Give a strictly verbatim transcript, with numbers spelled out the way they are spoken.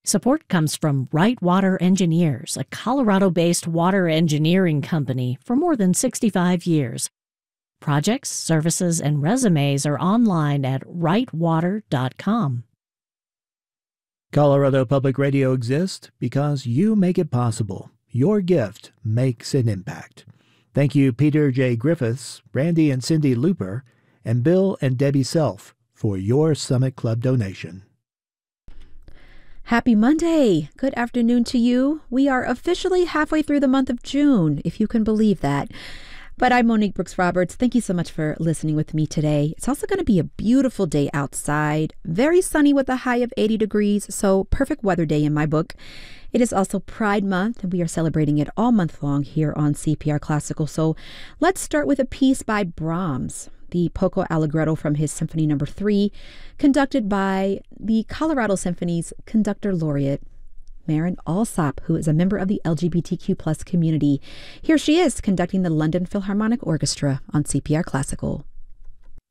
Support comes from Wright Water Engineers, a Colorado-based water engineering company for more than sixty-five years. Projects, services, and resumes are online at wright water dot com. Colorado Public Radio exists because you make it possible. Your gift makes an impact. Thank you, Peter J. Griffiths, Randy and Cindy Looper, and Bill and Debbie Self for your Summit Club donation. Happy Monday. Good afternoon to you. We are officially halfway through the month of June, if you can believe that. But I'm Monique Brooks Roberts. Thank you so much for listening with me today. It's also going to be a beautiful day outside, very sunny with a high of eighty degrees, so perfect weather day in my book. It is also Pride Month, and we are celebrating it all month long here on C P R Classical. So let's start with a piece by Brahms, the Poco Allegretto from his Symphony Number Three, conducted by the Colorado Symphony's conductor laureate, Maren Alsop, who is a member of the L G B T Q plus community. Here she is conducting the London Philharmonic Orchestra on C P R Classical.